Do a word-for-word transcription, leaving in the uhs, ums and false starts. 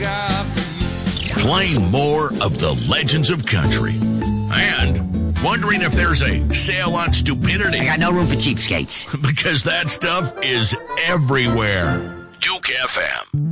got for you. Playing more of the legends of country. And wondering if there's a sale on stupidity. I got no room for cheapskates. Because that stuff is everywhere. Juke F M.